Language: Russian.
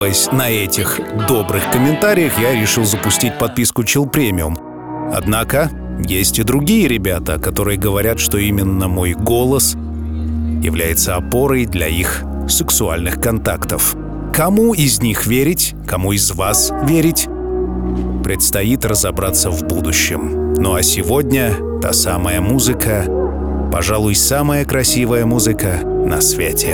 На этих добрых комментариях я решил запустить подписку Chill Premium. Однако есть и другие ребята, которые говорят, что именно мой голос является опорой для их сексуальных контактов. Кому из них верить, кому из вас верить, предстоит разобраться в будущем. Ну а сегодня та самая музыка, пожалуй, самая красивая музыка на свете.